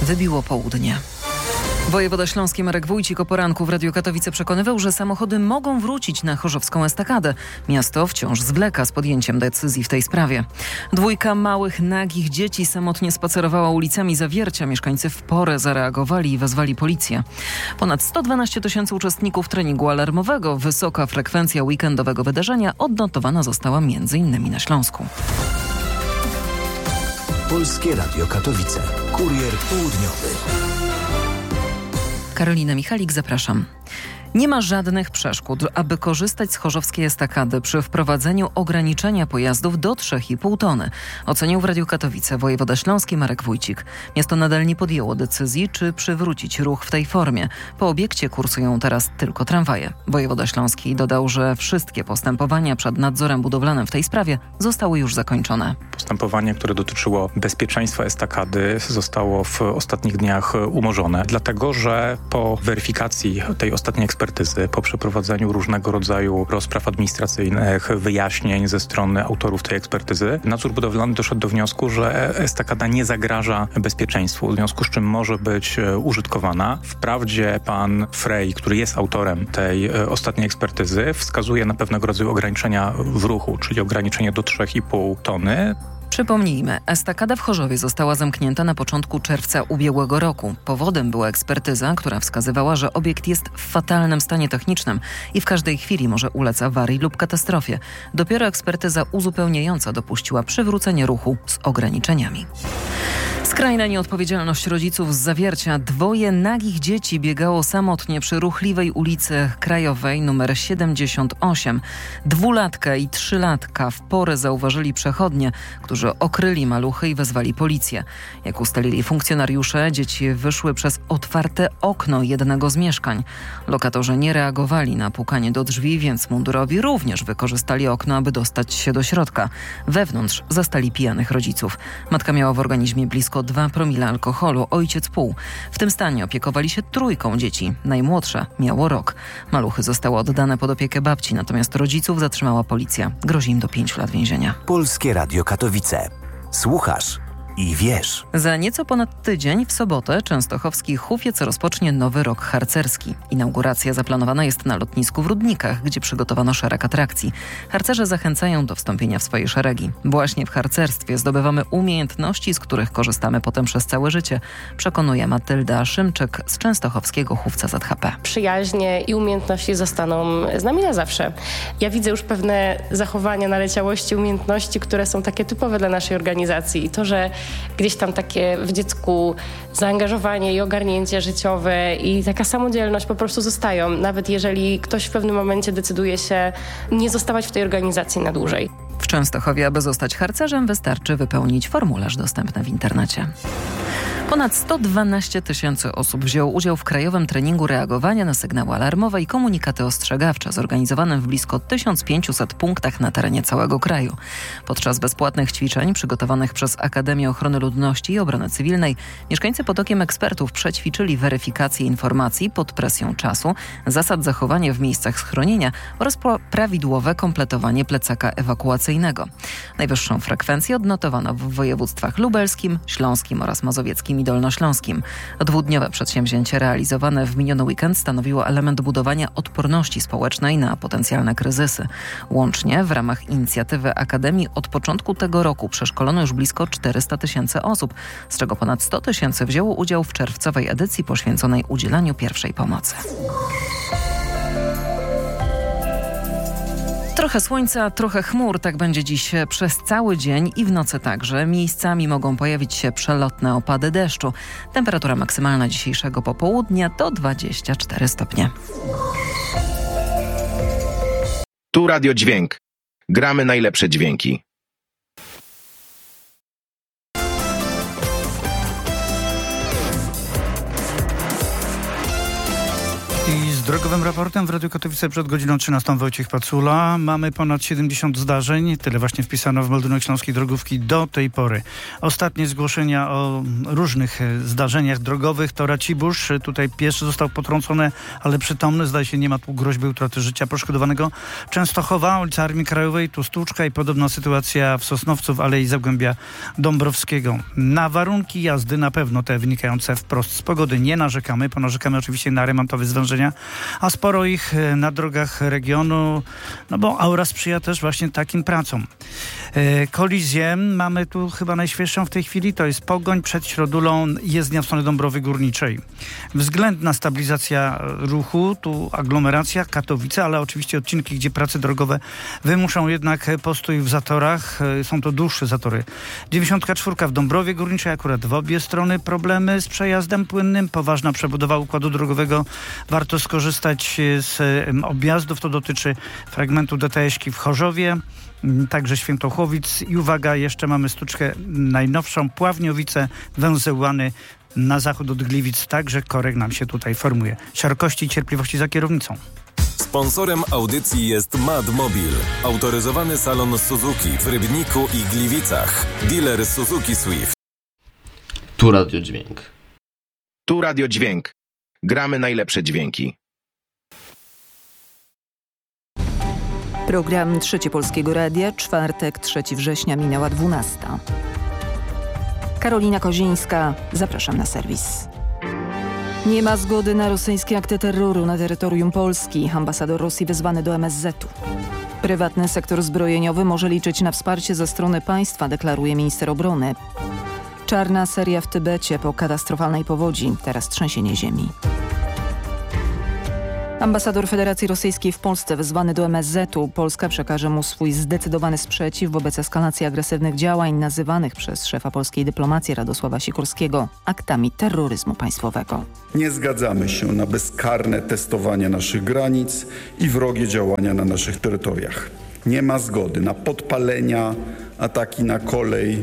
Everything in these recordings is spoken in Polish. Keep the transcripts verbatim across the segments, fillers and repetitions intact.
Wybiło południe. Wojewoda śląski Marek Wójcik o poranku w Radiu Katowice przekonywał, że samochody mogą wrócić na chorzowską estakadę. Miasto wciąż zwleka z podjęciem decyzji w tej sprawie. Dwójka małych, nagich dzieci samotnie spacerowała ulicami Zawiercia. Mieszkańcy w porę zareagowali i wezwali policję. Ponad sto dwanaście tysięcy uczestników treningu alarmowego. Wysoka frekwencja weekendowego wydarzenia odnotowana została między innymi na Śląsku. Polskie Radio Katowice. Kurier południowy. Karolina Michalik, zapraszam. Nie ma żadnych przeszkód, aby korzystać z chorzowskiej estakady przy wprowadzeniu ograniczenia pojazdów do trzy i pół tony. Ocenił w Radiu Katowice wojewoda śląski Marek Wójcik. Miasto nadal nie podjęło decyzji, czy przywrócić ruch w tej formie. Po obiekcie kursują teraz tylko tramwaje. Wojewoda śląski dodał, że wszystkie postępowania przed nadzorem budowlanym w tej sprawie zostały już zakończone. Postępowanie, które dotyczyło bezpieczeństwa estakady, zostało w ostatnich dniach umorzone, dlatego że po weryfikacji tej ostatniej ekspertyzy, po przeprowadzeniu różnego rodzaju rozpraw administracyjnych, wyjaśnień ze strony autorów tej ekspertyzy, nadzór budowlany doszedł do wniosku, że estakada nie zagraża bezpieczeństwu, w związku z czym może być użytkowana. Wprawdzie pan Frej, który jest autorem tej ostatniej ekspertyzy, wskazuje na pewnego rodzaju ograniczenia w ruchu, czyli ograniczenie do trzy i pół tony. Przypomnijmy, estakada w Chorzowie została zamknięta na początku czerwca ubiegłego roku. Powodem była ekspertyza, która wskazywała, że obiekt jest w fatalnym stanie technicznym i w każdej chwili może ulec awarii lub katastrofie. Dopiero ekspertyza uzupełniająca dopuściła przywrócenie ruchu z ograniczeniami. Skrajna nieodpowiedzialność rodziców z Zawiercia. Dwoje nagich dzieci biegało samotnie przy ruchliwej ulicy Krajowej numer siedemdziesiąt osiem. Dwulatka i trzylatka w porę zauważyli przechodnie, którzy okryli maluchy i wezwali policję. Jak ustalili funkcjonariusze, dzieci wyszły przez otwarte okno jednego z mieszkań. Lokatorzy nie reagowali na pukanie do drzwi, więc mundurowi również wykorzystali okno, aby dostać się do środka. Wewnątrz zastali pijanych rodziców. Matka miała w organizmie blisko dwa promile alkoholu, ojciec pół. W tym stanie opiekowali się trójką dzieci. Najmłodsze miało rok. Maluchy zostały oddane pod opiekę babci, natomiast rodziców zatrzymała policja. Grozi im do pięciu lat więzienia. Polskie Radio Katowice. Słuchasz i wiesz. Za nieco ponad tydzień w sobotę częstochowski Hufiec rozpocznie nowy rok harcerski. Inauguracja zaplanowana jest na lotnisku w Rudnikach, gdzie przygotowano szereg atrakcji. Harcerze zachęcają do wstąpienia w swoje szeregi. Właśnie w harcerstwie zdobywamy umiejętności, z których korzystamy potem przez całe życie, przekonuje Matylda Szymczyk z częstochowskiego Hufca Z H P. Przyjaźnie i umiejętności zostaną z nami na zawsze. Ja widzę już pewne zachowania, naleciałości, umiejętności, które są takie typowe dla naszej organizacji. I to, że gdzieś tam takie w dziecku zaangażowanie i ogarnięcie życiowe i taka samodzielność po prostu zostają, nawet jeżeli ktoś w pewnym momencie decyduje się nie zostawać w tej organizacji na dłużej. W Częstochowie, aby zostać harcerzem, wystarczy wypełnić formularz dostępny w internecie. Ponad sto dwanaście tysięcy osób wzięło udział w krajowym treningu reagowania na sygnały alarmowe i komunikaty ostrzegawcze zorganizowanym w blisko tysiąc pięćset punktach na terenie całego kraju. Podczas bezpłatnych ćwiczeń przygotowanych przez Akademię Ochrony Ludności i Obrony Cywilnej mieszkańcy pod okiem ekspertów przećwiczyli weryfikację informacji pod presją czasu, zasad zachowania w miejscach schronienia oraz prawidłowe kompletowanie plecaka ewakuacyjnego. Najwyższą frekwencję odnotowano w województwach lubelskim, śląskim oraz mazowieckim i dolnośląskim. Dwudniowe przedsięwzięcie realizowane w miniony weekend stanowiło element budowania odporności społecznej na potencjalne kryzysy. Łącznie w ramach inicjatywy Akademii od początku tego roku przeszkolono już blisko czterysta tysięcy osób, z czego ponad sto tysięcy wzięło udział w czerwcowej edycji poświęconej udzielaniu pierwszej pomocy. Trochę słońca, trochę chmur, tak będzie dziś przez cały dzień i w nocy także. Miejscami mogą pojawić się przelotne opady deszczu. Temperatura maksymalna dzisiejszego popołudnia to dwadzieścia cztery stopnie. Tu Radio Dźwięk. Gramy najlepsze dźwięki. I zdrowie. Drogowym raportem w Radiu Katowice przed godziną trzynastą Wojciech Pacula. Mamy ponad siedemdziesiąt zdarzeń. Tyle właśnie wpisano w meldunek Śląskiej Drogówki do tej pory. Ostatnie zgłoszenia o różnych zdarzeniach drogowych to Racibórz. Tutaj pieszy został potrącony, ale przytomny. Zdaje się, nie ma tu groźby utraty życia poszkodowanego. Częstochowa, ulica Armii Krajowej, tu Stłuczka i podobna sytuacja w Sosnowcu w Alei Zagłębia Dąbrowskiego. Na warunki jazdy na pewno te wynikające wprost z pogody nie narzekamy. Ponarzekamy oczywiście na remontowe zwężenia, a sporo ich na drogach regionu, no bo aura sprzyja też właśnie takim pracom. E, kolizję mamy tu chyba najświeższą w tej chwili, to jest Pogoń przed Środulą, jezdnia w stronę Dąbrowy Górniczej. Względna stabilizacja ruchu, tu aglomeracja, Katowice, ale oczywiście odcinki, gdzie prace drogowe wymuszą jednak postój w zatorach. E, są to dłuższe zatory. dziewięćdziesiątka czwórka w Dąbrowie Górniczej, akurat w obie strony problemy z przejazdem płynnym, poważna przebudowa układu drogowego. Warto skorzystać z objazdów. To dotyczy fragmentu D T S-ki w Chorzowie, także Świętochłowic. I uwaga, jeszcze mamy Stłuczkę najnowszą, Pławniowice, węzeł Łany na zachód od Gliwic. Także korek nam się tutaj formuje. Siarkości i cierpliwości za kierownicą. Sponsorem audycji jest Madmobil, autoryzowany salon Suzuki w Rybniku i Gliwicach. Dealer Suzuki Swift. Tu Radio Dźwięk. Tu Radio Dźwięk. Gramy najlepsze dźwięki. Program Trzecie Polskiego Radia, czwartek, trzeciego września, minęła dwunasta. Karolina Kozińska, zapraszam na serwis. Nie ma zgody na rosyjskie akty terroru na terytorium Polski. Ambasador Rosji wezwany do M S Z-u. Prywatny sektor zbrojeniowy może liczyć na wsparcie ze strony państwa, deklaruje minister obrony. Czarna seria w Tybecie po katastrofalnej powodzi, teraz trzęsienie ziemi. Ambasador Federacji Rosyjskiej w Polsce wezwany do M S Z-u. Polska przekaże mu swój zdecydowany sprzeciw wobec eskalacji agresywnych działań nazywanych przez szefa polskiej dyplomacji Radosława Sikorskiego aktami terroryzmu państwowego. Nie zgadzamy się na bezkarne testowanie naszych granic i wrogie działania na naszych terytoriach. Nie ma zgody na podpalenia, ataki na kolej,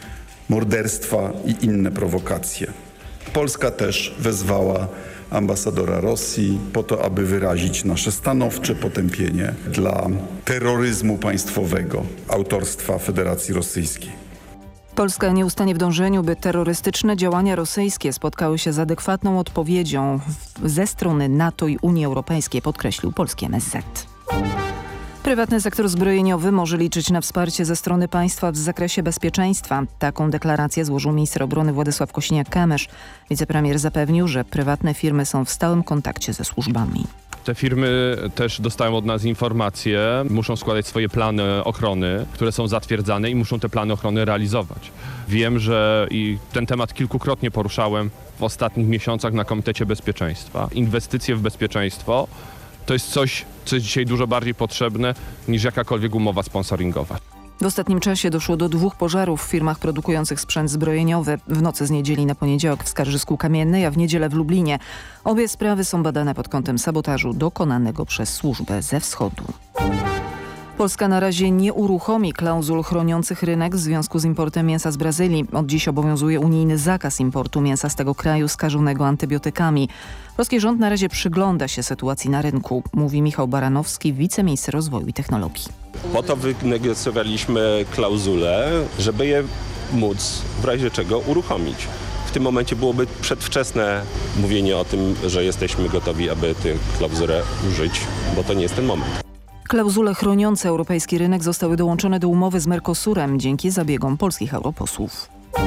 morderstwa i inne prowokacje. Polska też wezwała ambasadora Rosji po to, aby wyrazić nasze stanowcze potępienie dla terroryzmu państwowego autorstwa Federacji Rosyjskiej. Polska nie ustanie w dążeniu, by terrorystyczne działania rosyjskie spotkały się z adekwatną odpowiedzią ze strony NATO i Unii Europejskiej, podkreślił polski M S Z. Prywatny sektor zbrojeniowy może liczyć na wsparcie ze strony państwa w zakresie bezpieczeństwa. Taką deklarację złożył minister obrony Władysław Kosiniak-Kamysz. Wicepremier zapewnił, że prywatne firmy są w stałym kontakcie ze służbami. Te firmy też dostają od nas informacje, muszą składać swoje plany ochrony, które są zatwierdzane i muszą te plany ochrony realizować. Wiem, że i ten temat kilkukrotnie poruszałem w ostatnich miesiącach na Komitecie Bezpieczeństwa. Inwestycje w bezpieczeństwo to jest coś, co jest dzisiaj dużo bardziej potrzebne niż jakakolwiek umowa sponsoringowa. W ostatnim czasie doszło do dwóch pożarów w firmach produkujących sprzęt zbrojeniowy. W nocy z niedzieli na poniedziałek w Skarżysku-Kamiennej, a w niedzielę w Lublinie. Obie sprawy są badane pod kątem sabotażu dokonanego przez służbę ze wschodu. Polska na razie nie uruchomi klauzul chroniących rynek w związku z importem mięsa z Brazylii. Od dziś obowiązuje unijny zakaz importu mięsa z tego kraju skażonego antybiotykami. Polski rząd na razie przygląda się sytuacji na rynku, mówi Michał Baranowski, wiceminister rozwoju i technologii. Po to wynegocjowaliśmy klauzulę, żeby je móc w razie czego uruchomić. W tym momencie byłoby przedwczesne mówienie o tym, że jesteśmy gotowi, aby tę klauzulę użyć, bo to nie jest ten moment. Klauzule chroniące europejski rynek zostały dołączone do umowy z Mercosurem dzięki zabiegom polskich europosłów.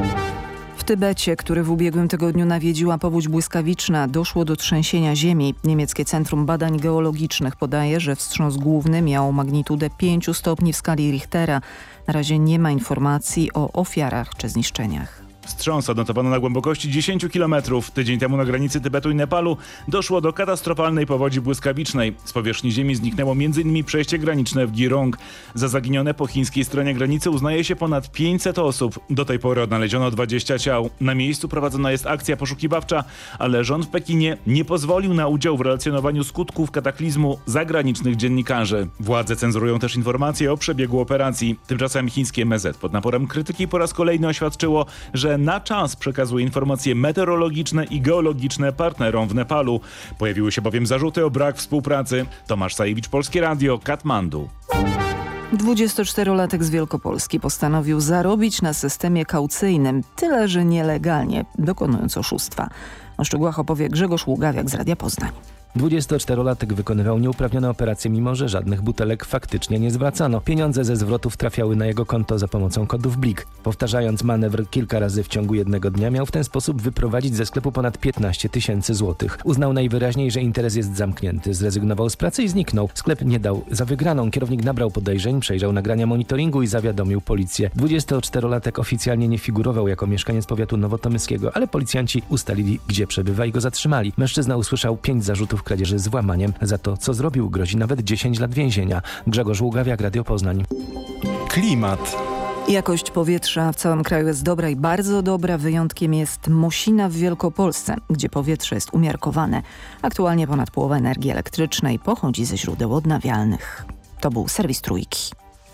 W Tybecie, który w ubiegłym tygodniu nawiedziła powódź błyskawiczna, doszło do trzęsienia ziemi. Niemieckie Centrum Badań Geologicznych podaje, że wstrząs główny miał magnitudę pięciu stopni w skali Richtera. Na razie nie ma informacji o ofiarach czy zniszczeniach. Wstrząs odnotowano na głębokości dziesięć kilometrów. Tydzień temu na granicy Tybetu i Nepalu doszło do katastrofalnej powodzi błyskawicznej. Z powierzchni ziemi zniknęło m.in. przejście graniczne w Girong. Za zaginione po chińskiej stronie granicy uznaje się ponad pięćset osób. Do tej pory odnaleziono dwadzieścia ciał. Na miejscu prowadzona jest akcja poszukiwawcza, ale rząd w Pekinie nie pozwolił na udział w relacjonowaniu skutków kataklizmu zagranicznych dziennikarzy. Władze cenzurują też informacje o przebiegu operacji. Tymczasem chińskie M S Z pod naporem krytyki po raz kolejny oświadczyło, że C na czas przekazuje informacje meteorologiczne i geologiczne partnerom w Nepalu. Pojawiły się bowiem zarzuty o brak współpracy. Tomasz Sajewicz, Polskie Radio, Katmandu. dwudziestoczterolatek z Wielkopolski postanowił zarobić na systemie kaucyjnym, tyle że nielegalnie, dokonując oszustwa. O szczegółach opowie Grzegorz Ługawiak z Radia Poznań. dwudziestoczterolatek wykonywał nieuprawnione operacje, mimo że żadnych butelek faktycznie nie zwracano. Pieniądze ze zwrotów trafiały na jego konto za pomocą kodów Blik. Powtarzając manewr kilka razy w ciągu jednego dnia, miał w ten sposób wyprowadzić ze sklepu ponad piętnaście tysięcy złotych. Uznał najwyraźniej, że interes jest zamknięty. Zrezygnował z pracy i zniknął. Sklep nie dał za wygraną. Kierownik nabrał podejrzeń, przejrzał nagrania monitoringu i zawiadomił policję. dwudziestoczterolatek oficjalnie nie figurował jako mieszkaniec powiatu nowotomyskiego, ale policjanci ustalili, gdzie przebywa i go zatrzymali. Mężczyzna usłyszał pięć zarzutów kradzieży z włamaniem. Za to, co zrobił, grozi nawet dziesięć lat więzienia. Grzegorz Ługawiak, Radio Poznań. Klimat. Jakość powietrza w całym kraju jest dobra i bardzo dobra. Wyjątkiem jest Mosina w Wielkopolsce, gdzie powietrze jest umiarkowane. Aktualnie ponad połowa energii elektrycznej pochodzi ze źródeł odnawialnych. To był serwis Trójki.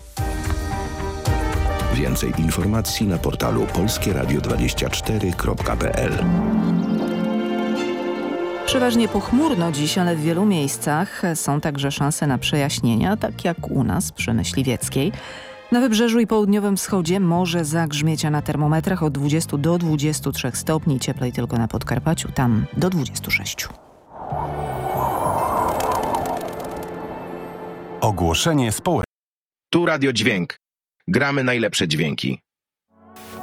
Więcej informacji na portalu polskie radio dwadzieścia cztery kropka p l. Przeważnie pochmurno dziś, ale w wielu miejscach są także szanse na przejaśnienia, tak jak u nas przy Myśliwieckiej. Na wybrzeżu i południowym wschodzie może zagrzmieć, a na termometrach od dwudziestu do dwudziestu trzech stopni, cieplej tylko na Podkarpaciu, tam do dwudziestu sześciu. Ogłoszenie społeczne. Tu Radio Dźwięk. Gramy najlepsze dźwięki.